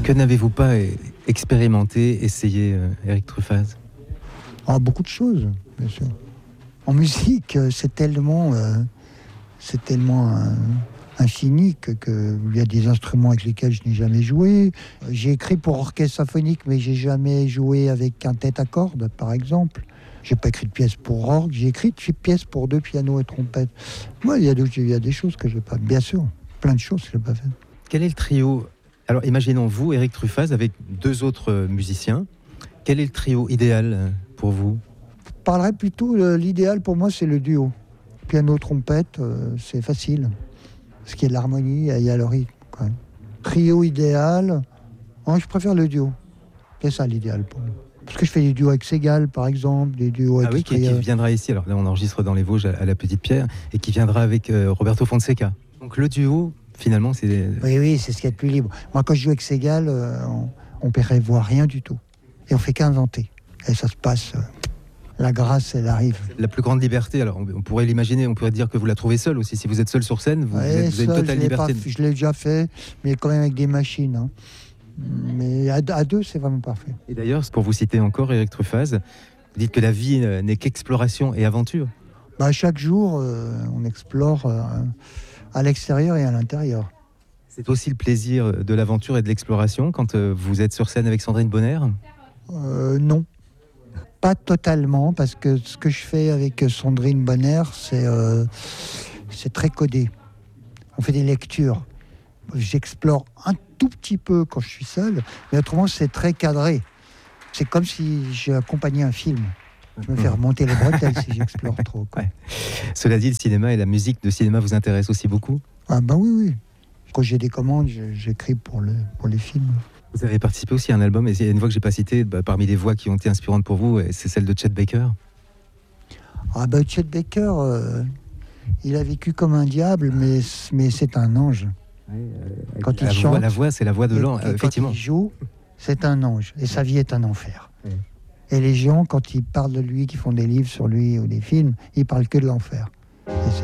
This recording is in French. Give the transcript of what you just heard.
Que n'avez-vous pas expérimenté, essayé, Éric Truffaz ? Beaucoup de choses, bien sûr. En musique, c'est tellement infini qu'il y a des instruments avec lesquels je n'ai jamais joué. J'ai écrit pour orchestre symphonique, mais j'ai jamais joué avec un tête à cordes, par exemple. J'ai pas écrit de pièces pour orgue, j'ai écrit de pièces pour 2 pianos et trompette. Moi, il y a des choses que j'ai pas, bien sûr, plein de choses que j'ai pas faites. Quel est le trio ? Alors, imaginons vous, Éric Truffaz, avec 2 autres musiciens. Quel est le trio idéal pour vous ? Je parlerais plutôt, l'idéal pour moi, c'est le duo. Piano-trompette, c'est facile. Parce qu'il y a de l'harmonie, il y a le rythme, quand même. Trio idéal, je préfère le duo. C'est ça l'idéal pour moi. Parce que je fais des duos avec Segal, par exemple, des duos avec... qui viendra ici. Alors là, on enregistre dans les Vosges à la Petite Pierre, et qui viendra avec Roberto Fonseca. Donc le duo, finalement, c'est... Oui, c'est ce qu'il y a de plus libre. Moi, quand je joue avec Segal, on ne prévoit rien du tout. Et on fait qu'inventer. Et ça se passe... la grâce, elle arrive. La plus grande liberté, alors on pourrait l'imaginer, on pourrait dire que vous la trouvez seule aussi. Si vous êtes seul sur scène, vous avez une totale liberté. Je l'ai déjà fait, mais quand même avec des machines. Hein. Mais à 2, c'est vraiment parfait. Et d'ailleurs, pour vous citer encore Éric Truffaz, vous dites que la vie n'est qu'exploration et aventure. Chaque jour, on explore à l'extérieur et à l'intérieur. C'est aussi le plaisir de l'aventure et de l'exploration quand vous êtes sur scène avec Sandrine Bonner ? Non. Pas totalement, parce que ce que je fais avec Sandrine Bonner, c'est très codé. On fait des lectures. J'explore un tout petit peu quand je suis seul, mais autrement, c'est très cadré. C'est comme si j'accompagnais un film. Je me fais remonter les bretelles si j'explore trop. Ouais. Cela dit, le cinéma et la musique de cinéma vous intéressent aussi beaucoup ? Oui. Quand j'ai des commandes, j'écris pour les films. Vous avez participé aussi à un album, et il y a une voix que j'ai pas citée, parmi les voix qui ont été inspirantes pour vous, c'est celle de Chet Baker. Chet Baker, il a vécu comme un diable, mais c'est un ange. Quand il chante, la voix, c'est la voix de l'ange, effectivement. Quand il joue, c'est un ange, et sa vie est un enfer. Oui. Et les gens, quand ils parlent de lui, qui font des livres sur lui ou des films, ils parlent que de l'enfer.